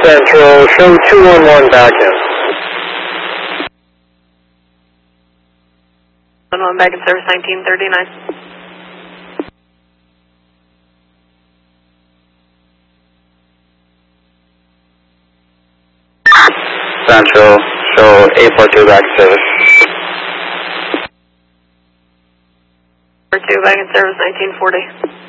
Central, show 211 back in. 111 back in service 1939. Central, show 842 back in service. 42 back in service 1940.